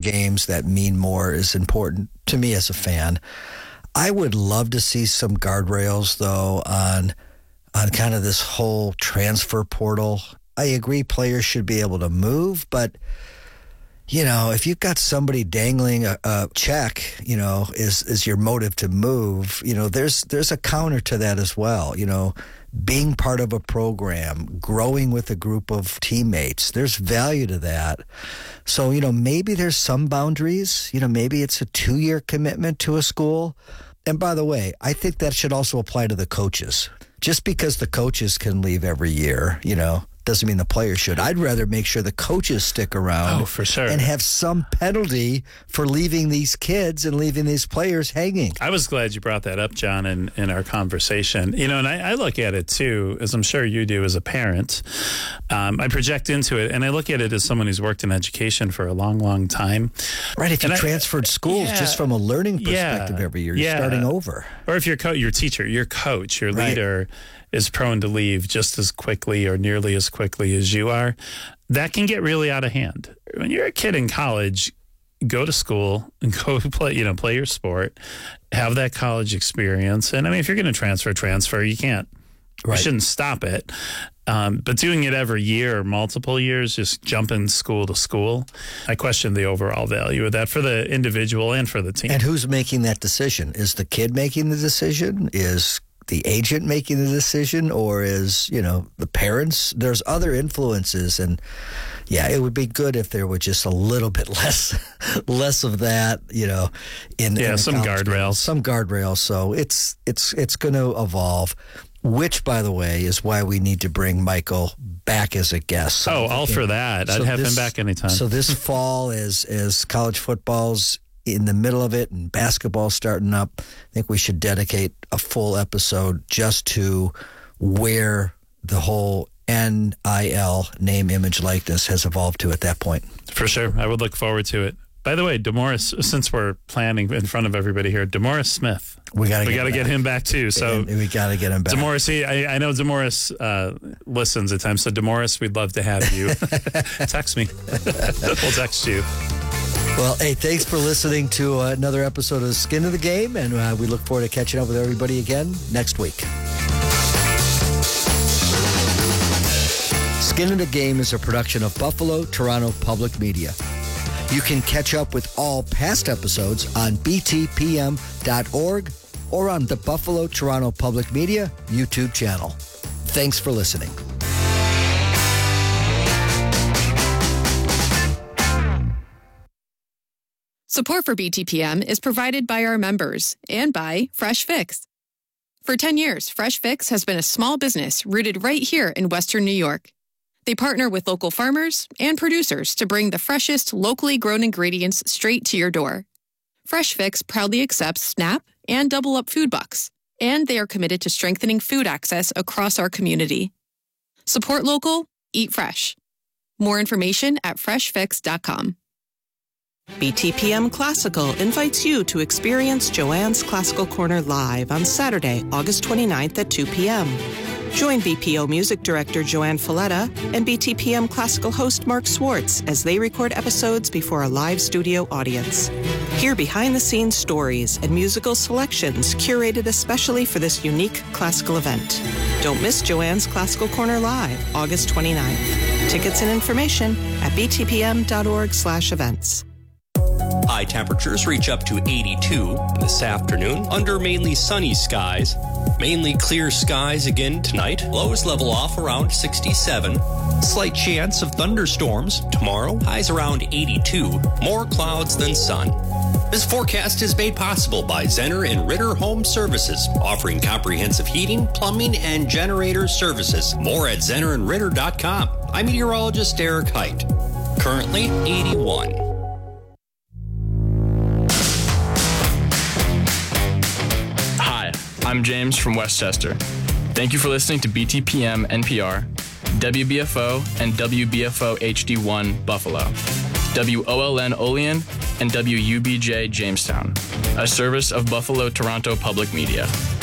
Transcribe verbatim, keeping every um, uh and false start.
games that mean more is important to me as a fan. I would love to see some guardrails, though, on on kind of this whole transfer portal. I agree players should be able to move, but, you know, if you've got somebody dangling a, a check, you know, is is your motive to move, you know, there's there's a counter to that as well. You know, being part of a program, growing with a group of teammates, there's value to that. So, you know, maybe there's some boundaries. You know, maybe it's a two-year commitment to a school. And by the way, I think that should also apply to the coaches. Just because the coaches can leave every year, you know, doesn't mean the players should. I'd rather make sure the coaches stick around oh, for sure. and have some penalty for leaving these kids and leaving these players hanging. I was glad you brought that up, John, in, in our conversation. You know, and I, I look at it, too, as I'm sure you do as a parent. Um, I project into it, and I look at it as someone who's worked in education for a long, long time. Right, if you and transferred I, schools yeah, just from a learning perspective yeah, every year, you're yeah. starting over. Or if your co- your teacher, your coach, your right. leader is prone to leave just as quickly or nearly as quickly as you are, that can get really out of hand. When you're a kid in college, go to school and go play, you know, play your sport, have that college experience. And I mean, if you're going to transfer, transfer, you can't, right. you shouldn't stop it. Um, but doing it every year or multiple years, just jumping school to school, I question the overall value of that for the individual and for the team. And who's making that decision? Is the kid making the decision? Is the agent making the decision, or is, you know, the parents? There's other influences, and yeah, it would be good if there were just a little bit less less of that, you know, in yeah, in some guardrails. Some guardrails. So it's it's it's going to evolve, which, by the way, is why we need to bring Michael back as a guest. So oh, all for that. I'd so have this, him back anytime. So this fall, as as college football's in the middle of it and basketball starting up, I think we should dedicate a full episode just to where the whole N I L, name, image, likeness, has evolved to at that point. For sure. I would look forward to it. By the way, DeMaurice, since we're planning in front of everybody here, DeMaurice Smith. We got to we get, got to get him back too. So and we got to get him back. DeMaurice, he, I, I know DeMaurice uh, listens at times. So DeMaurice, we'd love to have you. Text me. We'll text you. Well, hey, thanks for listening to uh, another episode of Skin of the Game, and uh, we look forward to catching up with everybody again next week. Skin of the Game is a production of Buffalo Toronto Public Media. You can catch up with all past episodes on b t p m dot org or on the Buffalo Toronto Public Media YouTube channel. Thanks for listening. Support for B T P M is provided by our members and by Fresh Fix. For ten years, Fresh Fix has been a small business rooted right here in Western New York. They partner with local farmers and producers to bring the freshest, locally grown ingredients straight to your door. Fresh Fix proudly accepts SNAP and Double Up food bucks, and they are committed to strengthening food access across our community. Support local, eat fresh. More information at fresh fix dot com. B T P M Classical invites you to experience Joanne's Classical Corner live on Saturday, August twenty-ninth at two p.m. Join B P O Music Director Joanne Folletta and B T P M Classical host Mark Swartz as they record episodes before a live studio audience. Hear behind-the-scenes stories and musical selections curated especially for this unique classical event. Don't miss Joanne's Classical Corner live, August twenty-ninth. Tickets and information at b t p m dot org slash events. High temperatures reach up to eighty-two this afternoon under mainly sunny skies. Mainly clear skies again tonight. Lows level off around sixty-seven. Slight chance of thunderstorms tomorrow. Highs around eighty-two. More clouds than sun. This forecast is made possible by Zenner and Ritter Home Services, offering comprehensive heating, plumbing, and generator services. More at zenner and ritter dot com. I'm meteorologist Eric Height. Currently eighty-one. I'm James from Westchester. Thank you for listening to B T P M N P R, W B F O and W B F O H D one Buffalo, W O L N Olean, and W U B J Jamestown, a service of Buffalo Toronto Public Media.